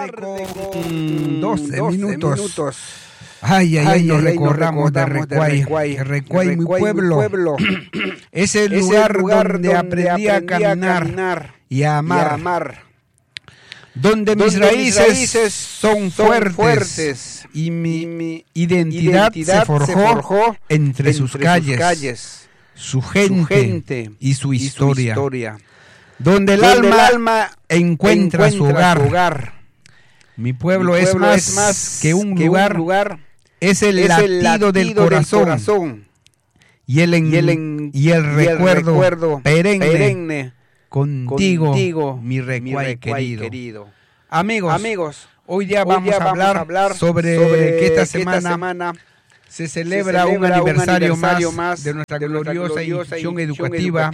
tarde con 12 minutos. Ay, nos recordamos de Recuay. Recuay, mi pueblo. Es el lugar donde aprendí a caminar y a amar. Donde mis raíces son fuertes y mi identidad se forjó entre sus calles, su gente y su historia. Donde el alma encuentra su hogar. Mi pueblo es más que un lugar, es el latido del corazón y el recuerdo perenne contigo, mi Recuay querido. Amigos, hoy día vamos a hablar sobre que esta semana se celebra un aniversario más de nuestra gloriosa institución educativa,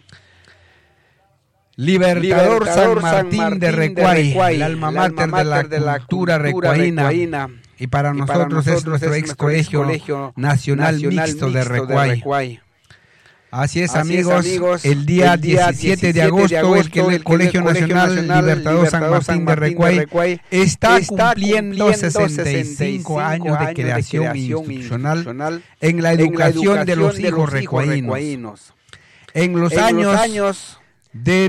Libertador San Martín de Recuay, el alma mater de la cultura recuayina, y para nosotros es nuestro ex colegio nacional mixto de Recuay. Así es, amigos, el día 17 de agosto el Colegio Nacional Libertador San Martín de Recuay está cumpliendo 65 años de creación institucional en la educación de los hijos recuayinos. En los años de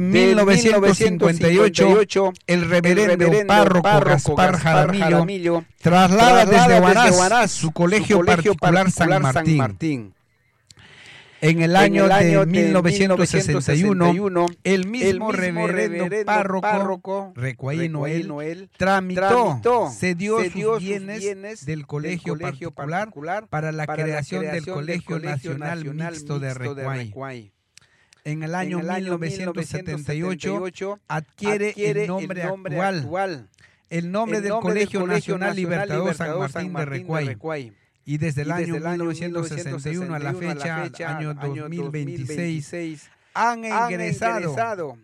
1958, el reverendo párroco Gaspar Jaramillo traslada desde Huaraz su colegio particular San Martín. En el año de 1961, el mismo reverendo párroco recuayino él cedió sus bienes del colegio particular para la creación del Colegio Nacional Mixto de Recuay. En el año 1978 adquiere el nombre actual, el nombre del Colegio Nacional Libertador San Martín de Recuay. Y desde el año 1961 a la fecha, año 2026, han egresado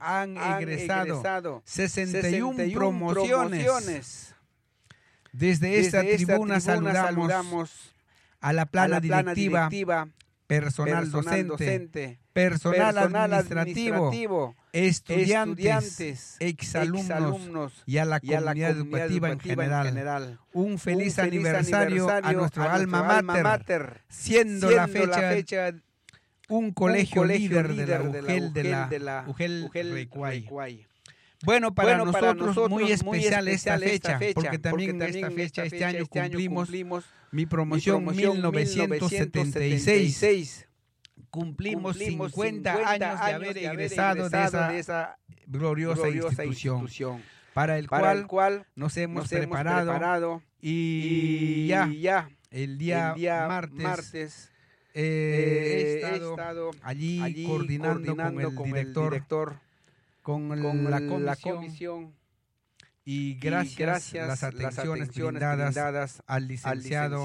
61 promociones. Desde esta tribuna saludamos a la plana directiva, personal docente, personal administrativo, estudiantes, exalumnos y a la comunidad educativa en general. Un feliz aniversario a nuestro alma mater, siendo la fecha un colegio líder de la UGEL Recuay. Bueno, para nosotros muy especial esta fecha, porque también en esta fecha, este año cumplimos mi promoción 1976. Cumplimos 50 años de haber egresado de esa gloriosa institución, para el cual nos hemos preparado y ya el día martes he estado allí coordinando con el director, con la comisión, y gracias a las atenciones brindadas al licenciado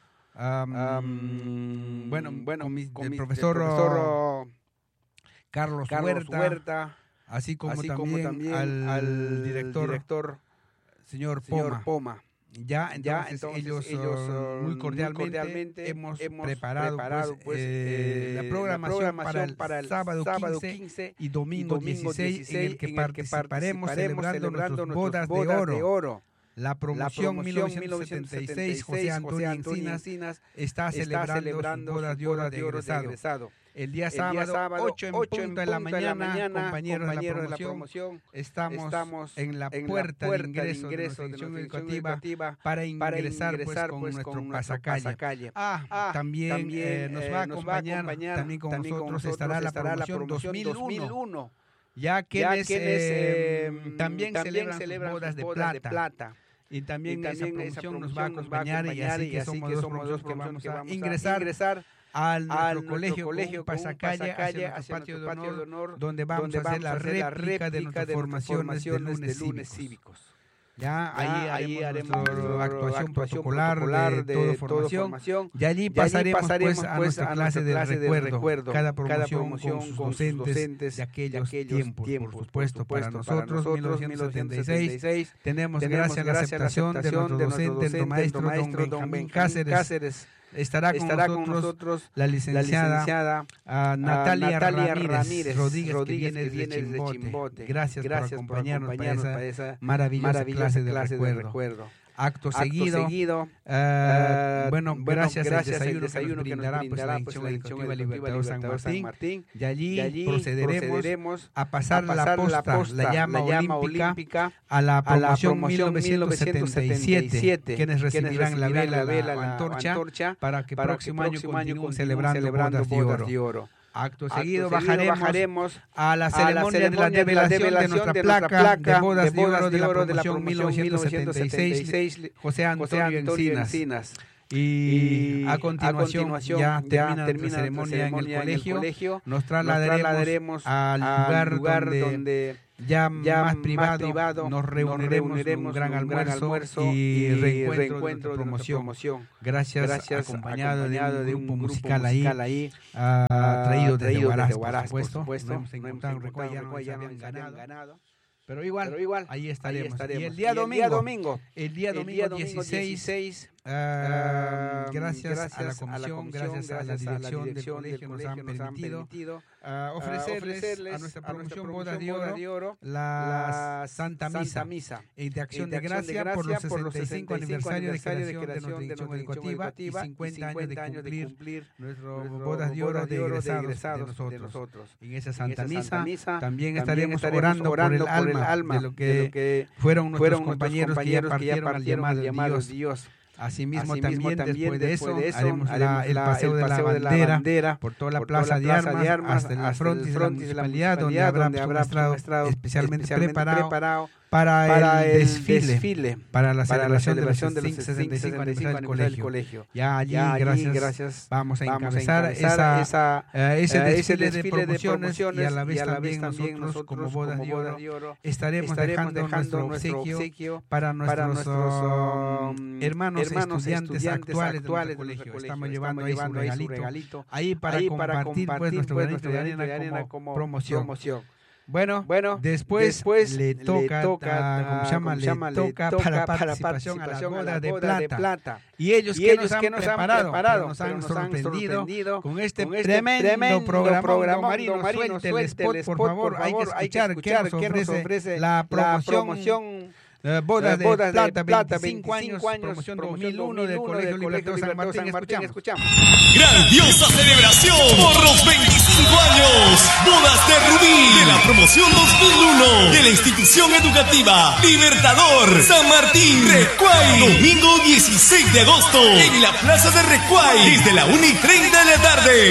el profesor Carlos Huerta, así como también al director señor Poma. Entonces ellos muy cordialmente hemos preparado la programación para el sábado 15 y domingo 16, en el que participaremos celebrando nuestras bodas de oro. La promoción 1976, José Antonio Encinas, está celebrando bodas de oro de egresado. El día sábado, 8 en punto de la mañana, compañeros de la promoción, estamos en la puerta de ingreso de nuestra institución educativa para ingresar con nuestro pasacalle. También nos va a acompañar, también con nosotros estará la promoción 2001, ya quienes también celebran bodas de plata. Y también esa promoción nos va a acompañar, y así que somos dos promociones que vamos a ingresar a nuestro colegio con pasacalle hacia nuestro patio de honor, donde vamos a hacer la réplica de nuestras formaciones de lunes cívicos. Ahí haremos nuestra actuación protocolar de toda formación, y allí pasaremos pues a nuestra clase de recuerdo, cada promoción con sus docentes de aquellos tiempos. Por supuesto, para nosotros, 1976, tenemos, gracias a la aceptación de nuestro docente, el maestro don Benjamín Cáceres, estará con nosotros la licenciada Natalia Ramírez Rodríguez, que viene de Chimbote. Gracias por acompañarnos para esa maravillosa clase de recuerdo. Acto seguido, gracias al desayuno que nos brindará la Dirección Educativa Libertador San Martín. De allí procederemos a pasar la posta, la llama olímpica, a la promoción 1977, quienes recibirán la vela, la antorcha, para que próximo año continúen celebrando bodas de oro. Acto seguido bajaremos a la ceremonia de la develación de nuestra placa de bodas de oro de la promoción 1976, José Antonio Encinas. Y a continuación ya termina la ceremonia en el colegio. Nos trasladaremos al lugar donde ya más privado nos reuniremos en un gran almuerzo y reencuentro de promoción. Gracias, acompañado de un grupo musical ahí, traído desde Huaraz, por supuesto. No hemos encontrado un recuerdo, ya habían ganado. Pero igual, ahí estaremos. Y el día domingo 16, gracias a la comisión, gracias a la dirección del colegio, nos han permitido ofrecerles a nuestra promoción Bodas de Oro la Santa Misa de Acción de Gracia por los 65 aniversarios de creación de nuestra Dirección Educativa y 50 años de cumplir nuestro Bodas de Oro de egresados de nosotros. En esa Santa Misa también estaremos orando por el alma de lo que fueron nuestros compañeros que ya partieron al llamado de Dios. Asimismo, también después de eso haremos el paseo de la bandera por toda la plaza de armas hasta el frontis de la municipalidad, donde habrá un estrado especialmente preparado para el desfile, para la celebración de los 65 aniversario del colegio. Ya allí, gracias, vamos a encabezar ese desfile de promociones, y a la vez también nosotros, como Bodas de Oro, estaremos dejando nuestro obsequio para nuestros hermanos estudiantes actuales del colegio. Estamos llevando ahí su regalito ahí para compartir pues nuestro granito de arena como promoción. Bueno, después le toca para participación a la boda de plata. Y ellos que nos han preparado, nos han sorprendido con este tremendo programa. Marino, suelte el spot, por favor. Hay que escuchar qué nos ofrece la promoción. Bodas de plata, 25 años, promoción 2001 del Colegio Libertador San Martín. Escuchamos. Grandiosa celebración por los 25 años. Bodas de Rubí de la promoción 2001 de la institución educativa Libertador San Martín, Recuay. Domingo 16 de agosto en la plaza de Recuay desde la 1:30 de la tarde.